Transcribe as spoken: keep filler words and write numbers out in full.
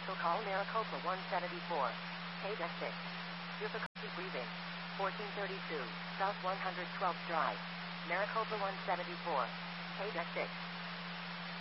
Commercial call Maricopa one seventy-four. Page six. Difficulty breathing. fourteen thirty-two, South one hundred twelfth Drive. Maricopa one seventy-four. Page six.